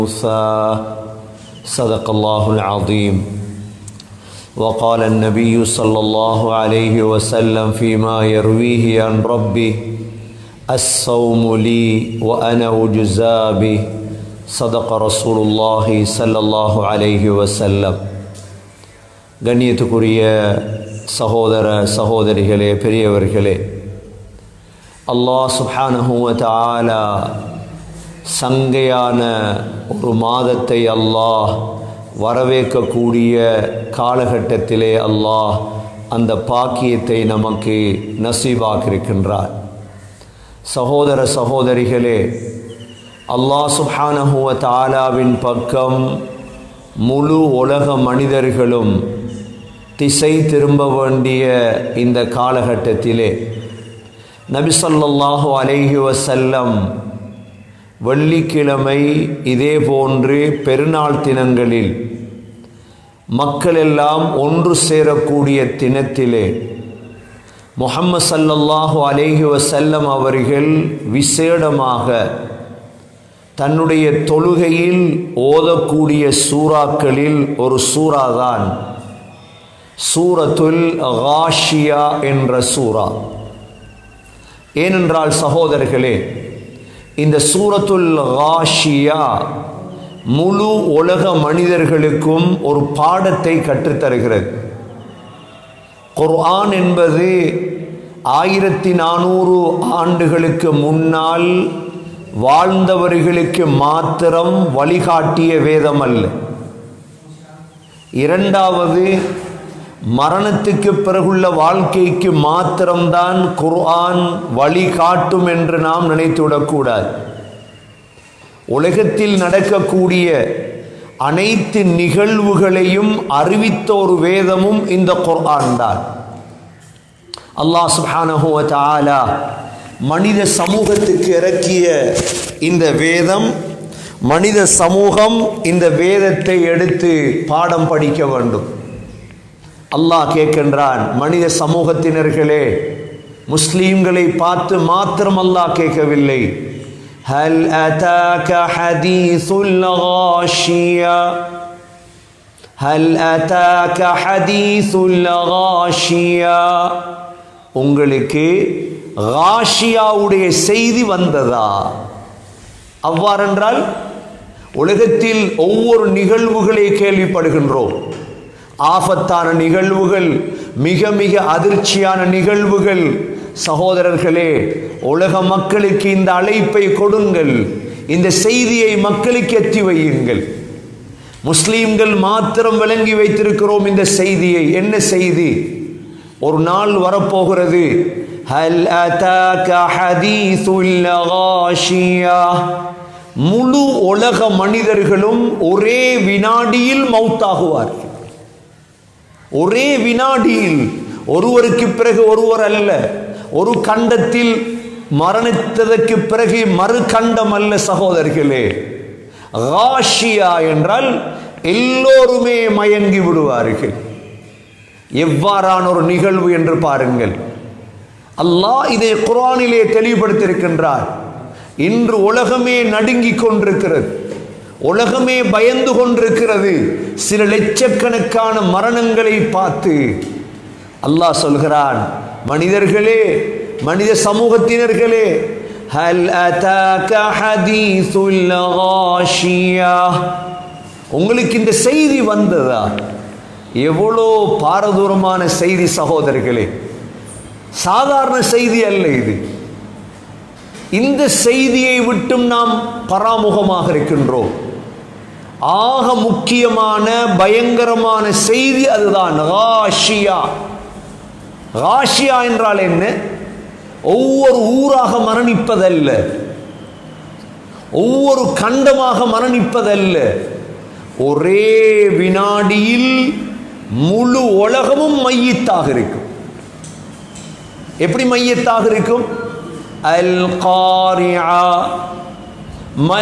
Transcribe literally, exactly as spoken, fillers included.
صدق الله العظيم. وقال النبي صلى الله عليه وسلم فيما يرويه عن ربه الصوم لي وأنا أجزى به. صدق رسول الله صلى الله عليه وسلم. கண்ணியத்துக்குரிய சகோதர சகோதரிகளே, பெரியவர்களே, அல்லாஹ் சுப்ஹானஹு வ தஆலா சங்கையான ஒரு மாதத்தை அல்லாஹ் வரவேற்கக்கூடிய காலகட்டத்திலே அல்லாஹ் அந்த பாக்கியத்தை நமக்கு நசீபாக்கியிருக்கின்றார். சகோதர சகோதரிகளே, அல்லாஹ் சுப்ஹானஹு வ தஆலாவின் பக்கம் முழு உலக மனிதர்களும் திசை திரும்ப வேண்டிய இந்த காலகட்டத்திலே நபி ஸல்லல்லாஹு அலைஹி வஸல்லம் வெள்ளிக்கிழமை இதே போன்று பெருநாள் தினங்களில் மக்கள் எல்லாம் ஒன்று சேரக்கூடிய தினத்திலே முஹம்மது ஸல்லல்லாஹு அலைஹி வஸல்லம் அவர்கள் விசேடமாக தன்னுடைய தொழுகையில் ஓதக்கூடிய சூறாக்களில் ஒரு சூறாதான் சூரத்துல் காஷியா என்ற சூரா. ஏனென்றால் சகோதரர்களே, இந்த சூரத்துல் காஷியா முழு உலக மனிதர்களுக்கும் ஒரு பாடத்தை கற்றுத்தருகிறது. குர்ஆன் என்பது ஆயிரத்தி நானூறு ஆண்டுகளுக்கு முன்னால் வாழ்ந்தவர்களுக்கு மாத்திரம் வழிகாட்டிய வேதம் அல்ல. இரண்டாவது, மரணத்துக்கு பிறகுள்ள வாழ்க்கைக்கு மாத்திரம்தான் குர்ஆன் வழிகாட்டும் என்று நாம் நினைத்துவிடக்கூடாது. உலகத்தில் நடக்கக்கூடிய அனைத்து நிகழ்வுகளையும் அறிவித்த ஒரு வேதமும் இந்த குர்ஆன் தான். அல்லாஹ் சுப்ஹானஹு வ தஆலா மனித சமூகத்துக்கு இறக்கிய இந்த வேதம், மனித சமூகம் இந்த வேதத்தை எடுத்து பாடம் படிக்க வேண்டும். அல்லாஹ் கேட்கின்றான், மனித சமூகத்தினர்களே, முஸ்லீம்களை பார்த்து மாத்திரம் அல்லாஹ் கேட்கவில்லை. ஹல் அதாக ஹதீசுல் காஷியா, ஹல் அதாக ஹதீசுல் காஷியா, உங்களுக்கு காஷியாவுடைய செய்தி வந்ததா? அவ்வாறென்றால் உலகத்தில் ஒவ்வொரு நிகழ்வுகளை கேள்விப்படுகின்றோம். ஆபத்தான நிகழ்வுகள், மிக மிக அதிர்ச்சியான நிகழ்வுகள். சகோதரர்களே, உலக மக்களுக்கு இந்த அழைப்பை கொடுங்கள், இந்த செய்தியை மக்களுக்கு எத்தி வையுங்கள். முஸ்லீம்கள் மாத்திரம் விளங்கி வைத்திருக்கிறோம் இந்த செய்தியை. என்ன செய்தி? ஒரு நாள் வரப்போகிறது. ஹல் அதாக ஹதீசுல் காஷியா, முழு உலக மனிதர்களும் ஒரே வினாடியில் மௌத்தாகுவார்கள். ஒரே வினாடியில், ஒருவருக்கு பிறகு ஒருவர் அல்ல. ஒரு கண்டத்தில் மரணித்ததற்கு பிறகு மறு கண்டம் அல்ல சகோதரர்களே. காஷியா என்றால் எல்லோருமே மயங்கி விடுவார்கள். எவ்வாறான ஒரு நிகழ்வு என்று பாருங்கள். அல்லாஹ் இதை குர்ஆனிலே தெளிவுபடுத்தியிருக்கின்றார். இன்று உலகமே நடுங்கிக் கொண்டிருக்கிறது, உலகமே பயந்து கொண்டிருக்கிறது. சில லட்சக்கணக்கான மரணங்களை பார்த்து அல்லாஹ் சொல்கிறான், மனிதர்களே, மனித சமூகத்தினர்களே, ஹல் அதாக ஹதீசுல் காஷியா, உங்களுக்கு இந்த செய்தி வந்ததா? எவ்வளோ பாரதூரமான செய்தி சகோதரர்களே, சாதாரண செய்தி அல்ல இது. இந்த செய்தியை விட்டும் நாம் பராமுகமாக இருக்கின்றோம். ஆக முக்கியமான பயங்கரமான செய்தி அதுதான் காஷியா. காஷியா என்றால் என்ன? ஒவ்வொரு ஊராக மரணிப்பதல்ல, ஒவ்வொரு கண்டமாக மரணிப்பதல்ல, ஒரே வினாடியில் முழு உலகமும் மையத்தாக இருக்கும். எப்படி மையத்தாக இருக்கும்? அல் காரிஆ